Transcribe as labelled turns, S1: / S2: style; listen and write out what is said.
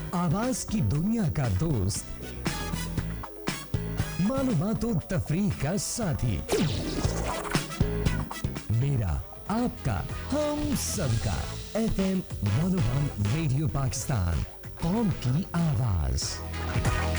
S1: आवाज की दुनिया का दोस्त, मालूमातो तफरीह का साथी, मेरा आपका हम सबका FM 101 रेडियो पाकिस्तान, कौम की आवाज।